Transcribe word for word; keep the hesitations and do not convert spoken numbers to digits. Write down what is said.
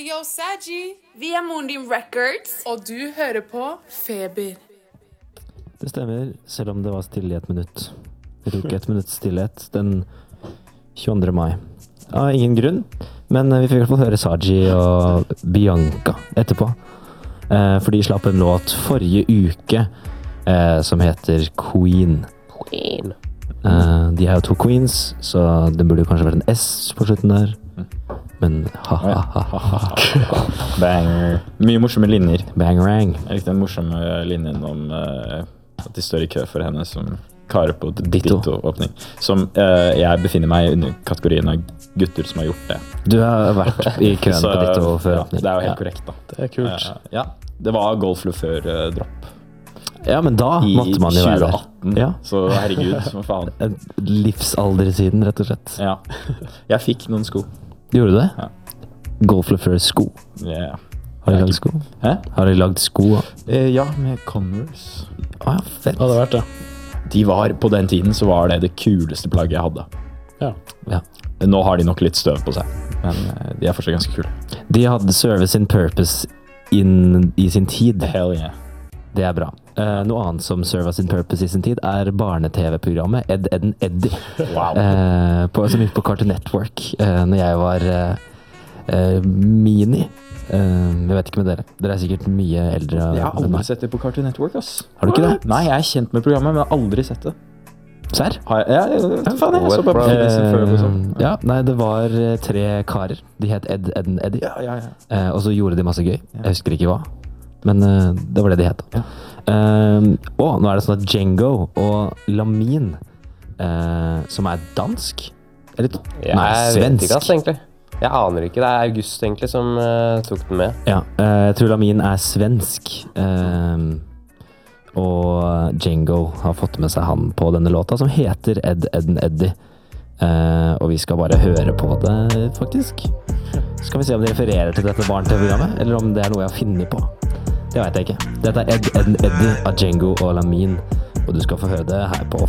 yo, Saji. Vi er Moonbeam Records. Og du hører på Feber. Det stemmer, selv om det var stille i et minutt. Vi tok et minutts stillhet den tjueandre mai. Av ingen grunn, men vi fikk i hvert fall høre Saji og Bianca etterpå. Eh, for de slapp en låt forrige uke eh, som heter Queen. Queen. Eh, de er jo to queens, så det burde jo kanskje vært en S på slutten der. Men ha-ha-ha-ha. Banger. Mye morsomme linjer. Bangerang. Jeg likte den morsomme linjen om uh, at de står i kø for henne som karer på Ditto. Ditto-åpning. Som uh, jeg befinner meg under kategorien av gutter som har gjort det. Du har vært i køen Så, på Ditto før ja, åpning. det er jo helt Ja. korrekt da. Det er kult. Uh, ja, det var golflufør-dropp. Ja, men da I måtte man jo være der. tjue atten. Ja. Så herregud, hva faen. En livsalder siden, rett og slett. Ja. Jeg fikk noen sko. Gjorde du det? Ja. Golf Lefeur sko. Yeah. Har de lagd sko? Hæ? Har de lagd sko? Eh, ja, med Converse. Å ja, fett. Hadde vært det. De var, på den tiden så var det det kuleste plagget jeg hadde. Ja. Ja. Nå har de nok litt støv på seg, men eh, de er fortsatt ganske kule. De hadde service in purpose in, i sin tid. Hell yeah. Det er bra. Eh, noe annet som service in purpose i sin tid er barne-tv-programmet Ed, Ed and Eddie. Wow. Eh, på, som gikk på Cartoon Network eh, når jeg var eh, eh, mini. Eh, jeg vet ikke med dere. Dere er sikkert mye eldre Jeg har enn aldri meg. sett det på Cartoon Network, ass. Har du ikke det? Nei, jeg er kjent med programmet, men jeg har aldri sett det. Serr? Har jeg? Ja, jeg, jeg, faen, jeg så bare på Eh, Phineas and Ferb og sånn. ja, nei, det var eh, tre karer. De het Ed, Ed and Eddie. Ja, ja, ja. Eh, og så gjorde de masse gøy. Jeg husker ikke hva. Men eh, det var det de het. da. Eh, og nå er det sånn at Django og Lamin, eh, som er dansk Eller Jeg nei, vet svensk. ikke, ass, egentlig. Jeg aner ikke. Det er August, egentlig, som uh, tok den med. Ja, eh, jeg tror Lamin er svensk. Eh, og Django har fått med seg han på denne låta, som heter Ed, Ed and Eddie. Eh, og vi skal bare høre på det, faktisk. Skal vi se om de refererer til dette barne-tv-programmet, eller om det er noe jeg har funnet på. Det vet jeg ikke. Dette er Ed, Ed and Eddie av Django og Lamin, og du skal få høre det her på